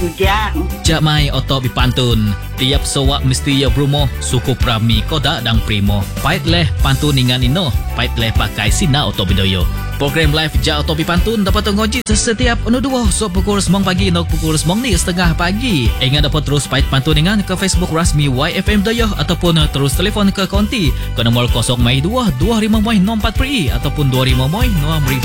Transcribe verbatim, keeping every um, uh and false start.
Ujang. Jak mai oto bipantun. Tiap sowak mesti ya brumo suku prami koda dang primo. Pait leh pantun ingan ino. Pait leh pakai sina oto bidoyo. Program live jak oto bipantun dapat ngoji setiap anu dua so pukul sembilan pagi nok pukul sembilan ni setengah pagi. Ingat dapat terus pait pantun ingan ke Facebook rasmi Y F M Doyo ataupun terus telefon ke konti ke nomor kosong mai dua dua lima mai empat pri ataupun dua lima mai enam